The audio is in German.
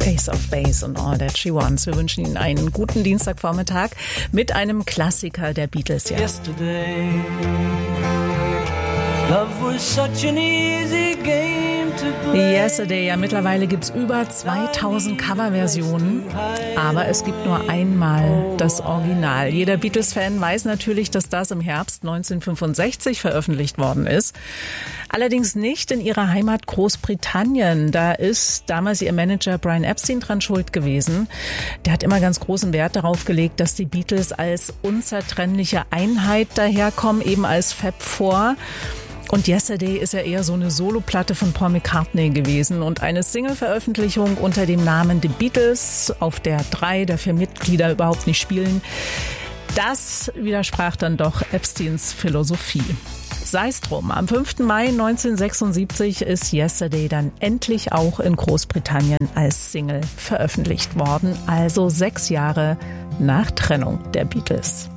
Ace of Base and All That She Wants. Wir wünschen Ihnen einen guten Dienstagvormittag mit einem Klassiker der Beatles. Ja. Yesterday, love was such an easy game to play. Yesterday, ja, mittlerweile gibt's über 2000 Coverversionen, aber es gibt nur einmal das Original. Jeder Beatles-Fan weiß natürlich, dass das im Herbst 1965 veröffentlicht worden ist. Allerdings nicht in ihrer Heimat Großbritannien. Da ist damals ihr Manager Brian Epstein dran schuld gewesen. Der hat immer ganz großen Wert darauf gelegt, dass die Beatles als unzertrennliche Einheit daherkommen, eben als Fab Four. Und Yesterday ist ja eher so eine Soloplatte von Paul McCartney gewesen und eine Single-Veröffentlichung unter dem Namen The Beatles, auf der 3 der 4 Mitglieder überhaupt nicht spielen. Das widersprach dann doch Epsteins Philosophie. Sei es drum, am 5. Mai 1976 ist Yesterday dann endlich auch in Großbritannien als Single veröffentlicht worden, also 6 Jahre nach Trennung der Beatles.